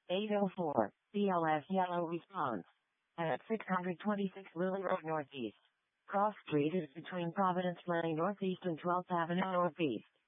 804, BLS yellow response. At 626 Lily Road Northeast. Cross Street is between Providence Lane Northeast and 12th Avenue Northeast.